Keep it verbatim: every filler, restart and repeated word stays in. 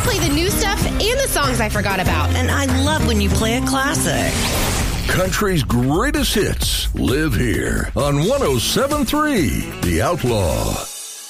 play the new stuff and the songs I forgot about. And I love when you play a classic. Country's greatest hits live here on one oh seven point three The Outlaw.